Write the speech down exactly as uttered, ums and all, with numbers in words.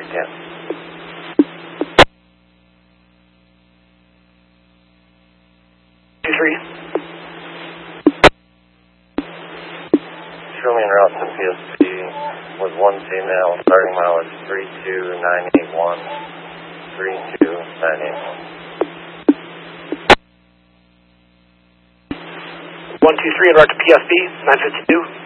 Yeah. Two three. Show me en route to P S P with one female, starting mileage three two nine eight one, three two nine eight one. one two three en route to P S P, nine fifty-two.